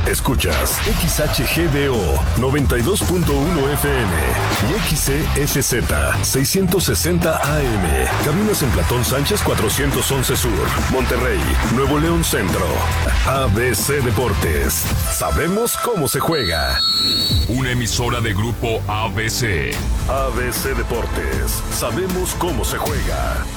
Escuchas XHGDO 92.1 FM y XCSZ 660 AM. Cabinas en Platón Sánchez 411 Sur, Monterrey, Nuevo León Centro. ABC Deportes. Sabemos cómo se juega. Una emisora de Grupo ABC. ABC Deportes. Sabemos cómo se juega.